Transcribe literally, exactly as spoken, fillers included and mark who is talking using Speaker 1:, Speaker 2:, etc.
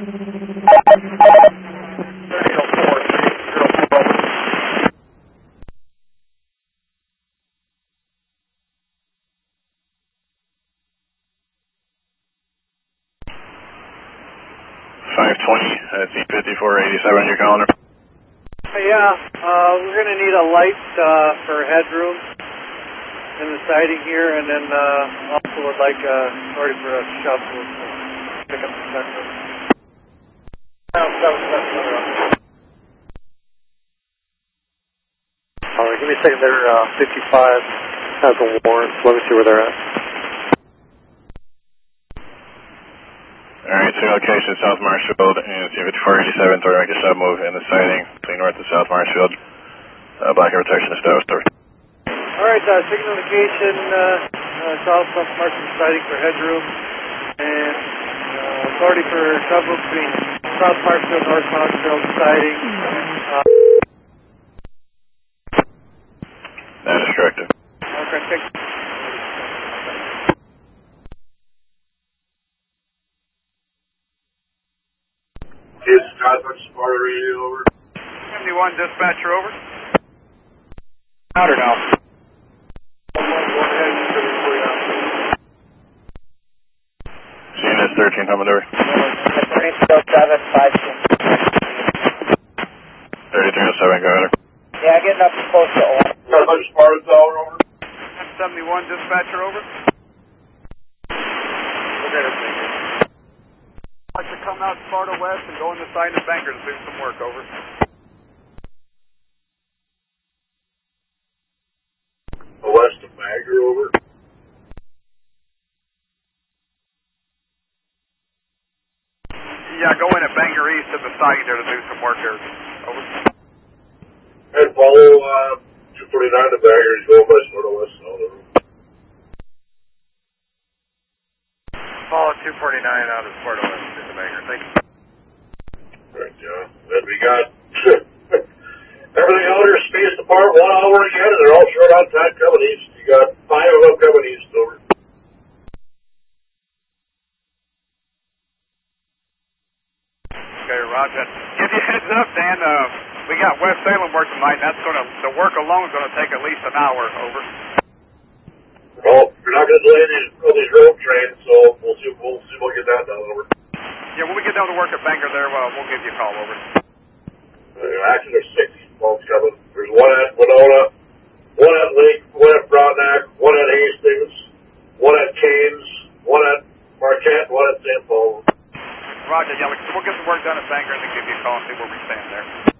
Speaker 1: five twenty, that's E fifty-four eighty-seven, your calendar.
Speaker 2: Yeah, uh, we're going to need a light uh, for headroom in the siding here, and then uh, also would like a sorry for a shovel to pick up the sector. All right, give me a second there. Uh, fifty-five has a warrant, so let me see where they're at.
Speaker 1: Alright, so location South Marshfield and C fifty-four eighty-seven, direct sub move in the siding, between north and South Marshfield. Uh, blackout protection established.
Speaker 2: Alright, uh, signal location uh, uh, South South Marshfield siding for headroom, and uh, authority for cover between South Marshfield, North Marshfield siding. Uh,
Speaker 1: that is correct.
Speaker 2: okay, thank you.
Speaker 3: Is Cosmos Sparta radio over?
Speaker 4: seventy-one dispatcher over.
Speaker 2: Louder now.
Speaker 1: C N S thirteen coming over.
Speaker 5: seven five six.
Speaker 1: thirty-three oh seven, go ahead.
Speaker 5: Yeah, getting up close to all.
Speaker 3: Cosmos Sparta tower over?
Speaker 4: seventy-one dispatcher over. I'd like to come out Sparta West and go in the side of Banker to do some work, over.
Speaker 3: West of Bagger, over?
Speaker 4: Yeah, go in at Bangor East at the site there to do some work there, over.
Speaker 3: And follow uh, two forty-nine to Bagger, he's going by Sparta West, over.
Speaker 4: Follow two forty-nine out of Sparta West to the Bangor, thank you.
Speaker 3: Right, yeah. Then we got everything out here spaced apart one hour again, and they're all short on time coming east. You got five of them coming east, over.
Speaker 4: Okay, Roger. Give you a heads up, Dan. Uh, we got West Salem work tonight. That's gonna the work alone is gonna take at least an hour. Over.
Speaker 3: Well, you're not going to delay these all these road trains, so we'll see. We'll see. We'll get that done. Over.
Speaker 4: Yeah, when we get down to work at Bangor there, well, we'll give you a call. Over.
Speaker 3: Uh, actually, there's six boats coming. There's one at Winona, one at Lake, one at Frontenac, one at Hastings, one at Cairns, one at Marquette, one at Saint Paul.
Speaker 4: Roger. Yeah, we'll get the work done at Bangor and then give you a call and see where we stand there.